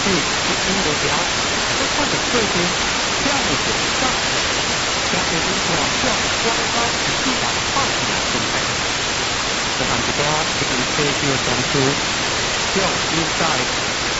是英国条，都看着这些这样的选项，将这些条项官方指导放起来准备。这项一段这个科学总书就应在。